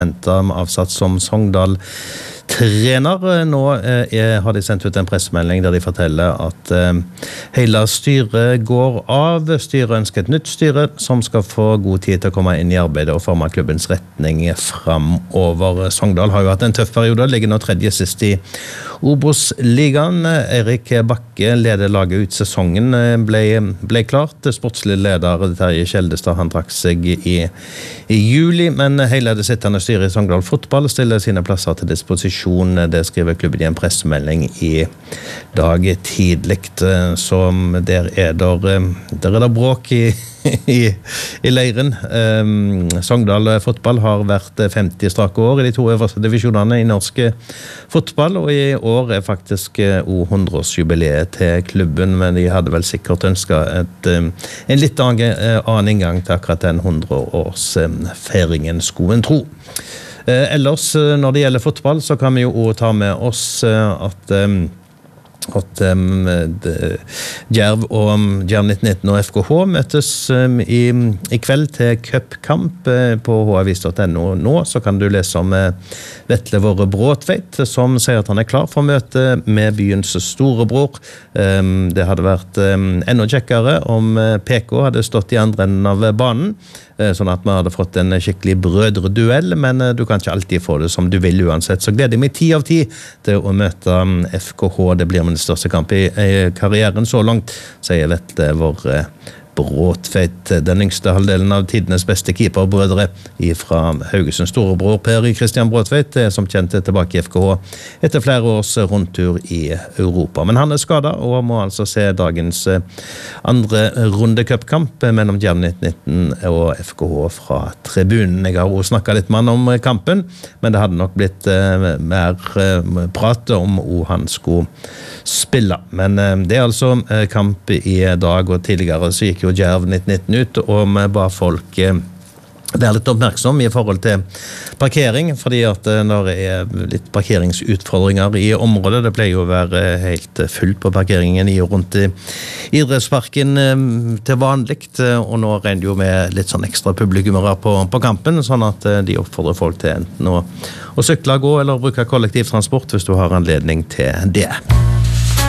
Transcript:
avsatt som Sogndal-trener. Nå har de sendt ut en pressemelding der de forteller at hele styret går av. Styret ønsker et nytt styre som skal få god tid til å komme inn i arbeidet og forme klubbens retning fremover. Sogndal har jo hatt en tøff periode, ligger nå tredje sist i Obos-ligaen. Erik Bakke leder laget ut sesongen, ble klart. Sportslig leder Terje Kjeldestad, han trakk seg i juli, men hele det sittende styret i Sogndal Fotball stiller sine plasser til disposisjon. Det skriver klubben i en pressemelding i dag tidlig. Så der er det bråk i leiren. Sogndal Fotball har vært 50 strake år i de to øverste divisjonene i norsk fotball, og i år er faktisk 100-årsjubileet til klubben, men de hadde vel sikkert ønsket en litt annen inngang til akkurat den 100-årsfeiringen, skulle en tro. Ellers, når det gjelder fotball, så kan vi jo også ta med oss at Djerv 1919 og FKH møtes i kveld til cupkamp på havis.no. Nå så kan du lese om Vetle Våre Bråtveit, som sier at han er klar for møte med byens storebror. Det hadde vært enda kjekkere om PK hadde stått i andre enden av banen, sånn at vi hadde fått en skikkelig brødreduell, men du kan ikke alltid få det som du vil uansett. Så gleder jeg meg 10 av 10 til å møte FKH. Det blir min største kamp i karrieren så langt, sier Vetle Våre Bråtveit, den yngste halvdelen av tidenes beste keeperbrødre fra Haugesunds storebror Per Christian Bråtveit, som kjente tilbake i FKH etter flere års rundtur i Europa. Men han er skadet og må altså se dagens andre runde cupkamp mellom Djerv 1919 og FKH fra tribunen. Jeg har også snakket litt med han om kampen, men det hadde nok blitt mer prat om han skulle spille. Men det er altså kamp i dag, og tidligere så gikk jo Djerv 1919 ut, og vi ba folk være litt oppmerksom i forhold til parkering, fordi at når det er litt parkeringsutfordringer i området, det pleier jo å være helt fullt på parkeringen i og rundt idrettsparken til vanligt, og nå regner jo med litt sånn ekstra publikummere på kampen, sånn at de oppfordrer folk til enten å sykle, gå eller bruke kollektivtransport hvis du har anledning til det.